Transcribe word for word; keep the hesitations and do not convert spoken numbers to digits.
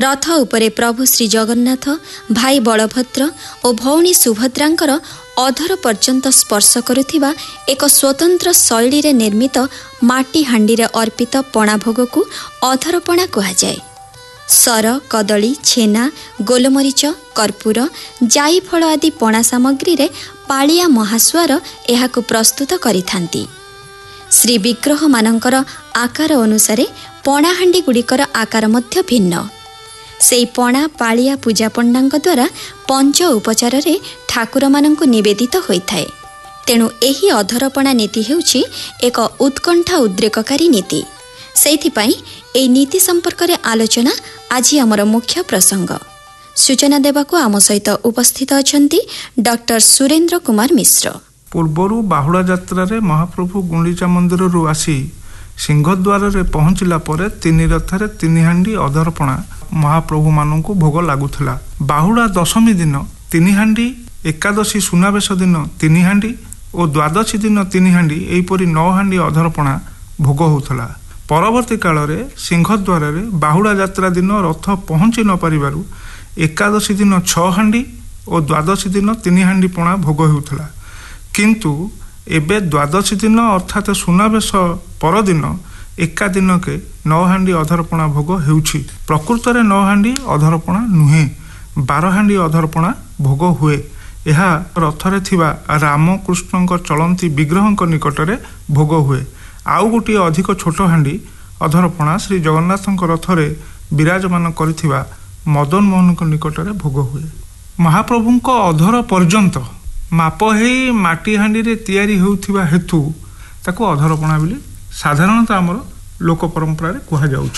रथ उपरे प्रभु श्री जगन्नाथ भाई बलभद्र और भौणी सुभद्रांकर अधर पर्यंत स्पर्श करुथिबा एक स्वतंत्र शैली रे निर्मित माटी हांडी रे अर्पित पणा भोग को अधरपणा कहुए। सर कदली छेना गोलमरीच कर्पूर जाईफल आदि पणा सामग्री रे पालिया महास्वार एहाकु प्रस्तुत करिथांती। श्री विग्रह मानकर आकार अनुसारे पणाहांडी गुड़िकर आकार मध्य भिन्न। सेई पणा पालिया पूजा पंडांक द्वारा पंच उपचार रे ठाकुर मानंकु निवेदित होइथाए। तेणु एही अधरपणा नीति हेउछि एक उत्कंठा उद्रेककारी नीति। सेइथिपाई एई नीति संपर्क रे आलोचना आज हमर मुख्य प्रसंग। सूचना देबाकु आम सहित उपस्थित अछंती डॉक्टर सुरेंद्र कुमार मिश्र। पूर्वरु बाहुड़ा यात्रा रे महाप्रभु गुंडीचा मंदिर रु आसी सिंहद्वार रे पहुंचला परे तीन रथरे तीन हांडी अधरपणा महाप्रभु मानंकु भोग लागुथला। बाहुड़ा दशमी दिन तीन हांडी, एकादशी सुनावेश दिन तीन हांडी और द्वादशी दिन तीन हांडी एहीपरि नौ हांडी अधरपणा भोग होउथला। परवर्ती काल रे सिंहद्वार रे बाहुड़ा यात्रा दिन रथ पहुंची न परिबारु एकादशी दिन छह हांडी और द्वादशी दिन तीन हांडी पणा भोग होउथला। किंतु एबे द्वादशी दिन अर्थात सुनावेश परदिन एका दिन के नौ हांडी अधरपणा भोग हेउछि। प्रकृत रे नौ हांडी अधरपणा नुहे, बारह हांडी अधरपणा भोग हुए। यह रथरे थिबा रामकृष्णଙ୍କ चलंती विग्रहଙ୍କ निकटरे भोग हुए। आउ गोटे अधिक छोट हांडी अधरपणा श्री जगन्नाथଙ୍କ रथरे विराजमान करिथिबा मदन मोहनଙ୍କ निकटरे भोग हुए। महाप्रभुଙ୍କ अधर पर्यंत माप हेई माटी हांडी रे तैयारी होउथिबा हेतु ताको अधरपणा बोली साधारणतः हमर लोक परंपरा रे कहा जाउछि।